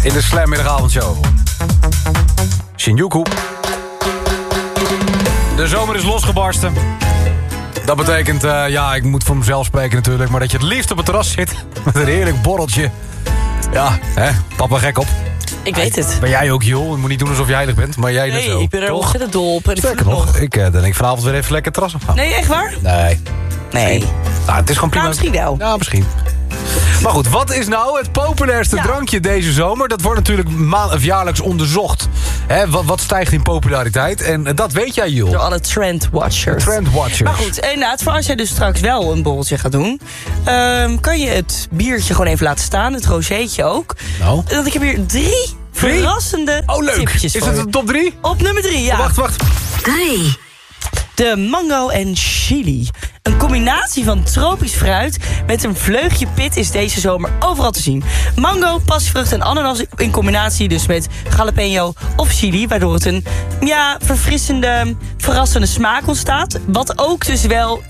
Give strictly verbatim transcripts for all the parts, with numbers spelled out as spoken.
in de Slam Middagavondshow. Shinjuku. De zomer is losgebarsten. Dat betekent, uh, ja, ik moet voor mezelf spreken natuurlijk... maar dat je het liefst op het terras zit met een heerlijk borreltje. Ja, hè, papa gek op. Ik weet het. Ben jij ook, joh? Je moet niet doen alsof je heilig bent, maar jij nee, net zo. ik ben er toch? ontzettend dol op. En ik Sterker voel nog, nog. ik uh, denk ik vanavond weer even lekker het terras op gaan. Nee, echt waar? Nee. Nee. Nou, het is gewoon prima. Nou, misschien wel. Ja, misschien. Maar goed, wat is nou het populairste ja. drankje deze zomer? Dat wordt natuurlijk maan of jaarlijks onderzocht. Hè, wat, wat stijgt in populariteit? En uh, dat weet jij, Jul. Door alle trendwatchers. Trendwatchers. Maar goed, inderdaad, voor als jij dus straks wel een borreltje gaat doen... Um, kan je het biertje gewoon even laten staan. Het rozeetje ook. Nou. Want ik heb hier drie verrassende oh, leuk. tipjes Is voor het je. de top drie? Op nummer drie, ja. Oh, wacht, wacht. drie. De mango en chili. Een combinatie van tropisch fruit met een vleugje pit is deze zomer overal te zien. Mango, passievrucht en ananas in combinatie dus met jalapeno of chili... waardoor het een ja, verfrissende, verrassende smaak ontstaat. Wat ook dus wel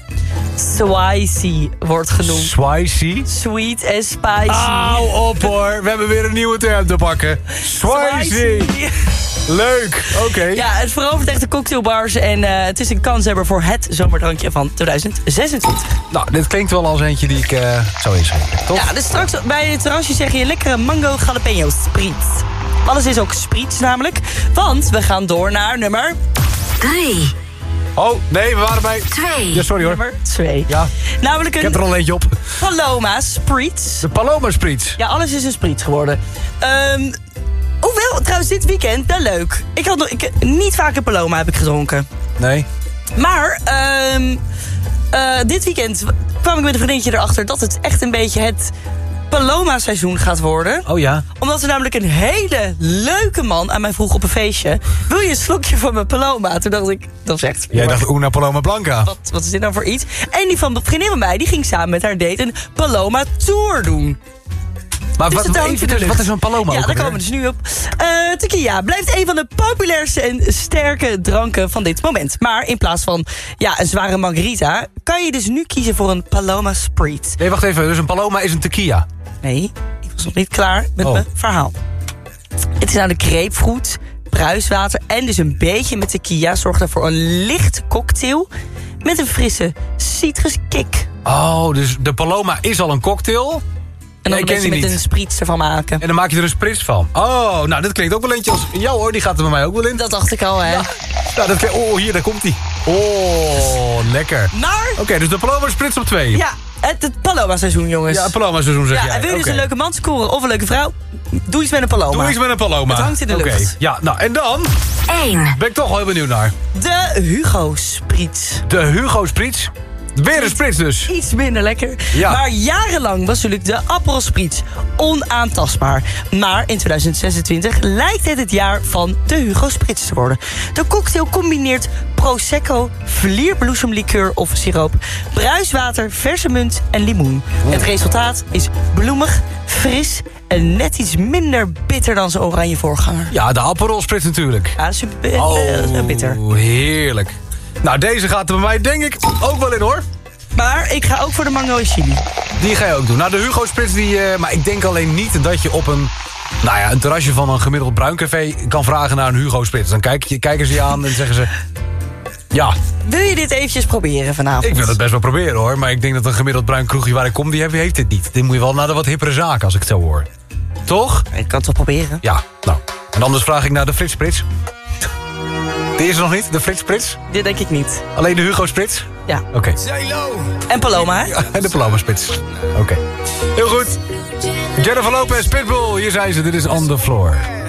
spicy wordt genoemd. Spicy? Sweet en spicy. Hou op hoor, we hebben weer een nieuwe term te pakken. Spicy. Leuk, oké. Okay. Ja, het verovert echt de cocktailbars en uh, het is een kanshebber voor het zomerdrankje van twintig zesentwintig. Nou, dit klinkt wel als eentje die ik uh, zou inschrijven, toch? Ja, dus straks bij het terrasje zeg je lekkere mango jalapeno spritz. Alles is ook spritz namelijk, want we gaan door naar nummer... drie. Oh, nee, we waren bij... twee. Ja, sorry hoor. Nummer twee. Ja. Namelijk een... Ik heb er al eentje op. Paloma spritz. De Paloma Spritz. Ja, alles is een spritz geworden. Um, hoewel, trouwens, dit weekend, wel leuk. Ik had nog, ik, niet vaak een Paloma heb ik gedronken. Nee. Maar, um, uh, dit weekend kwam ik met een vriendinnetje erachter... dat het echt een beetje het Paloma-seizoen gaat worden. Oh ja. Omdat er namelijk een hele leuke man aan mij vroeg op een feestje... wil je een slokje van mijn Paloma? Toen dacht ik, dat is echt... Jij dacht Una Paloma Blanca. Wat, wat is dit nou voor iets? En die van de vriendin van mij, die ging samen met haar date een Paloma Tour doen. Maar Dus wat, het hangt even in de dus, lucht. wat is een Paloma? Ja, ook daar alweer? komen we dus nu op. Uh, tequila blijft een van de populairste en sterke dranken van dit moment. Maar in plaats van ja, een zware margarita... kan je dus nu kiezen voor een Paloma Spritz. Nee, wacht even. Dus een Paloma is een tequila. Nee, ik was nog niet klaar met Oh. mijn verhaal. Het is namelijk grapefruit, bruiswater en dus een beetje met tequila... zorgt ervoor een lichte cocktail met een frisse citruskick. Oh, dus de Paloma is al een cocktail... En dan Nee, een ik ken beetje die met niet. een spritz ervan maken. En dan maak je er een spritz van. Oh, nou, dit klinkt ook wel eentje als... Ja hoor, die gaat er bij mij ook wel in. Dat dacht ik al, hè. Ja, nou, dat klinkt... Oh, hier, daar komt die. Oh, lekker. Maar... Oké, okay, dus de Paloma spritz op twee. Ja, het, het Paloma-seizoen, jongens. Ja, Paloma seizoen zeg Ja, jij. en wil je dus Oké. een leuke man scoren of een leuke vrouw? Doe iets met een Paloma. Doe iets met een Paloma. Het hangt in de Oké. lucht. Ja, nou, en dan één. ben ik toch wel heel benieuwd naar. De Hugo Spritz. De Hugo Spritz. Weer een spritz dus. Iets minder lekker. Ja. Maar jarenlang was natuurlijk de Aperol Spritz onaantastbaar. Maar in twintig zesentwintig lijkt het het jaar van de Hugo Spritz te worden. De cocktail combineert prosecco, vlierbloesemlikeur of siroop, bruiswater, verse munt en limoen. Het resultaat is bloemig, fris en net iets minder bitter dan zijn oranje voorganger. Ja, de Aperol Spritz natuurlijk. Ja, super Oh, uh, bitter. heerlijk. Nou, deze gaat er bij mij denk ik ook wel in hoor. Maar ik ga ook voor de mango en chili. Die ga je ook doen. Nou, de Hugo Spritz, die, uh, maar ik denk alleen niet dat je op een... Nou ja, een terrasje van een gemiddeld bruin café kan vragen naar een Hugo Spritz. Dan kijk je, kijken ze je aan en zeggen ze... Ja, Wil je dit eventjes proberen vanavond? ik wil het best wel proberen hoor. Maar ik denk dat een gemiddeld bruin kroegje waar ik kom, die heeft, heeft dit niet. Dit moet je wel naar de wat hippere zaken als ik het zo hoor. Toch? Ik kan het wel proberen. Ja, nou. En anders vraag ik naar de Frits Spritz. Die is er nog niet, de Frits Spritz? Dit denk ik niet. Alleen de Hugo Spritz? Ja. Oké. Okay. En Paloma, hè? Ja, en de Paloma Spritz. Oké. Okay. Heel goed. Jennifer Lopez, Pitbull. Hier zijn ze. Dit is On The Floor.